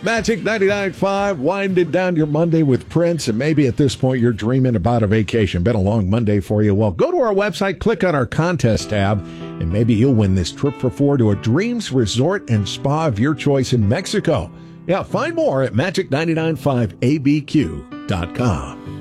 Magic 99.5, winding down your Monday with Prince, and maybe at this point you're dreaming about a vacation. Been a long Monday for you. Well, go to our website, click on our contest tab, and maybe you'll win this trip for four to a Dreams Resort and Spa of your choice in Mexico. Yeah, find more at magic995abq.com.